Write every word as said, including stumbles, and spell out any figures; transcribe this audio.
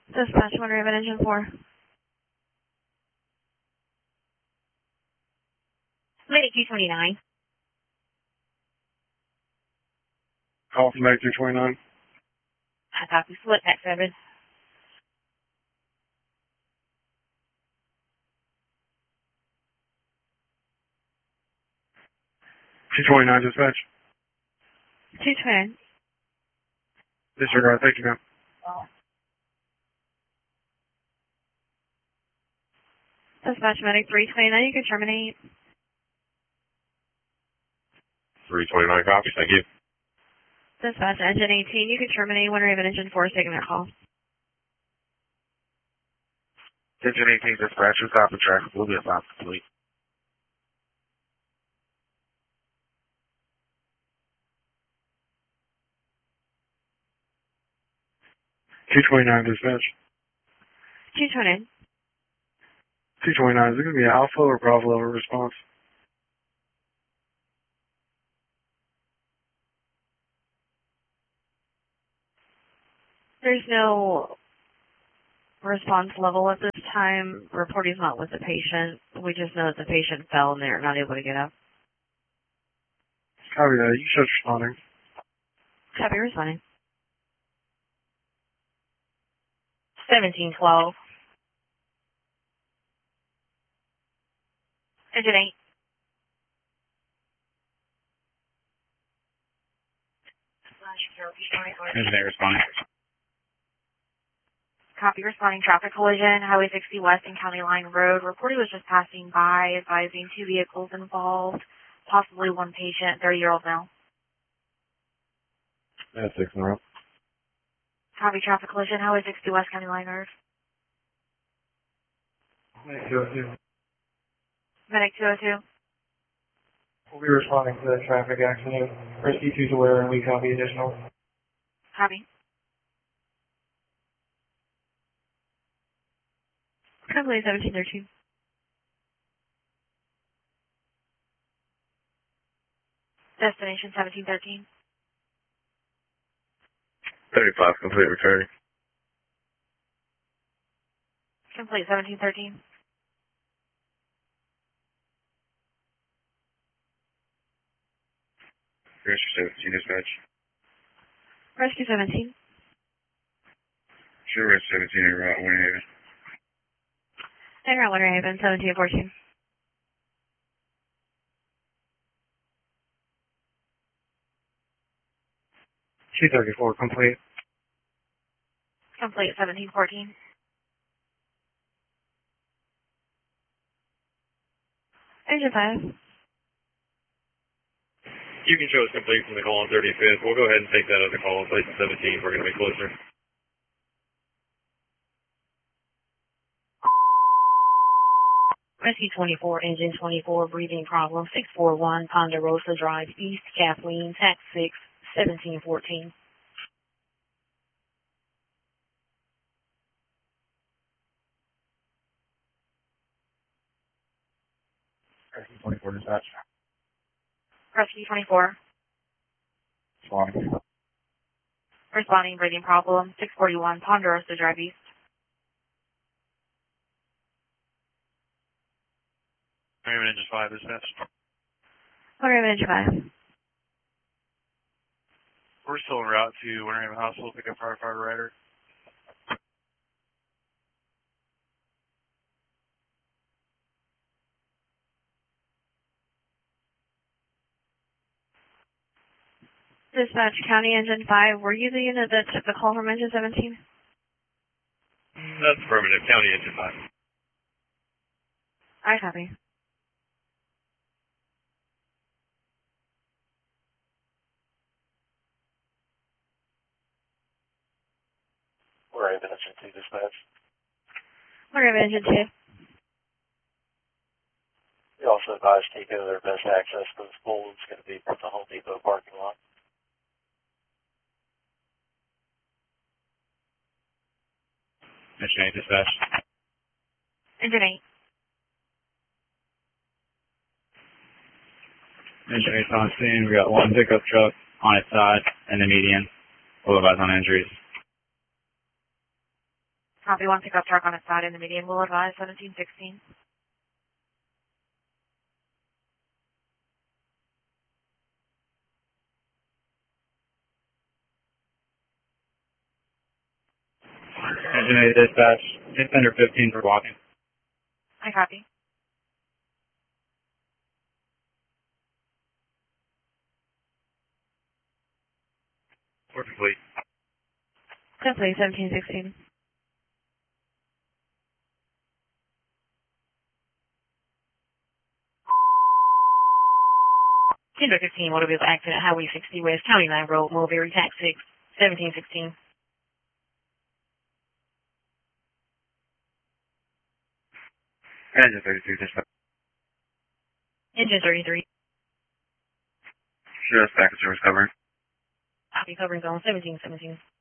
Dispatch, one Raven Engine four. Medic two twenty-nine. Call from Medic two twenty-nine. I copy. Split at seven. two twenty-nine dispatch. two twenty. Disregard, thank you, ma'am. Dispatch, Medic three twenty-nine, you can terminate. three twenty-nine copies, thank you. Dispatch, Engine eighteen, you can terminate when Raven Engine four is taking that call. Engine eighteen dispatch, we'll stop the traffic. We'll be about complete. two twenty-nine dispatch. two twenty. two twenty-nine, is it going to be an Alpha or Bravo level response? There's no response level at this time. Reporting's not with the patient. We just know that the patient fell and they're not able to get up. Copy that. You should responding. Copy, responding. seventeen twelve. Engine eight. Engine eight responding. Copy, responding. Traffic collision, Highway sixty West and County Line Road. Reporter was just passing by, advising two vehicles involved, possibly one patient, thirty-year-old male. That's six in a row. Copy, traffic collision, Highway sixty West, County Line Road. Medic two oh two. Medic two oh two. We'll be responding to the traffic accident. Rescue two's aware and we copy additional. Copy. Probably seventeen thirteen. Destination seventeen thirteen. thirty-five, complete returning. Complete seventeen thirteen. Rescue seventeen dispatch. Rescue seventeen. Sure, Rescue seventeen in route one Haven. And route one Raven, seventeen fourteen. two thirty-four, complete. Complete seventeen fourteen. Engine five. You can show us complete from the call on thirty-fifth. We'll go ahead and take that other call on place seventeen. We're going to be closer. Rescue twenty-four, engine twenty-four, breathing problem, six four one, Ponderosa Drive East, Kathleen, tax six, seventeen fourteen. Rescue twenty-four dispatch. Rescue twenty-four, Responding. responding, breathing problem, six forty-one, Ponderosa Drive East. Raven Engine five dispatch. one Raven Engine five. We're still en route to Winter Haven Hospital, pick up firefighter Ryder. Dispatch, County Engine five. Were you the unit that took the call from Engine seventeen? That's affirmative. County Engine five. I copy. We're Raven Engine two dispatch. one Raven Engine two. We also advise taking their best access to this pool is going to be from the Home Depot parking lot. Engine eight dispatch. Engine eight. Engine eight's on scene. We got one pickup truck on its side and the median. We'll advise on injuries. Copy, one pickup truck on its side in the median will advise seventeen sixteen. Engine eight dispatch, it's under fifteen for walking. I copy. What's the fleet? Simply seventeen sixteen. ten fifteen, motor vehicle accident, Highway sixty West, County Line Road, Mulberry, Tax six, seventeen sixteen. Engine thirty-three dispatch. Engine thirty-three. Sure, that's back to service cover. Copy, covering zone seventeen seventeen.